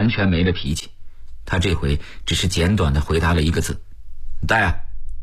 完全没了脾气，他这回只是简短地回答了一个字：带啊。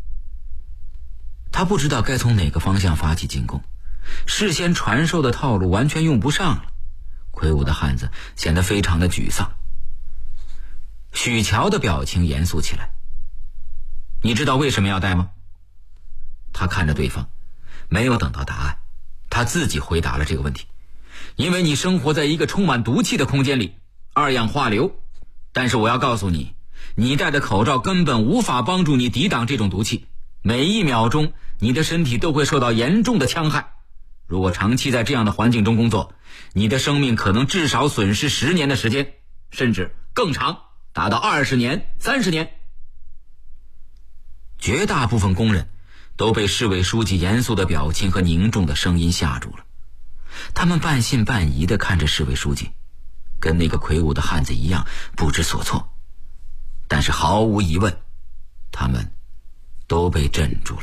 他不知道该从哪个方向发起进攻，事先传授的套路完全用不上了。魁梧的汉子显得非常的沮丧。许乔的表情严肃起来：你知道为什么要带吗？他看着对方，没有等到答案，他自己回答了这个问题：因为你生活在一个充满毒气的空间里，二氧化硫。但是我要告诉你，你戴的口罩根本无法帮助你抵挡这种毒气，每1秒钟你的身体都会受到严重的戕害。如果长期在这样的环境中工作，你的生命可能至少损失10年的时间，甚至更长，达到20年、30年。绝大部分工人都被市委书记严肃的表情和凝重的声音吓住了，他们半信半疑地看着市委书记，跟那个魁梧的汉子一样不知所措。但是毫无疑问，他们都被镇住了。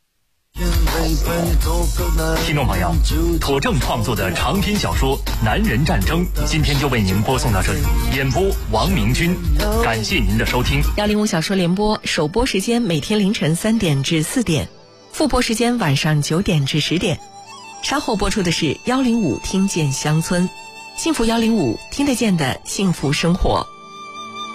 听众朋友，妥正创作的长篇小说《男人战争》今天就为您播送到这里，演播王明军，感谢您的收听。 105小说联播首播时间每天凌晨3点至4点，复播时间晚上9点至10点。稍后播出的是105听见乡村，幸福105听得见的幸福生活。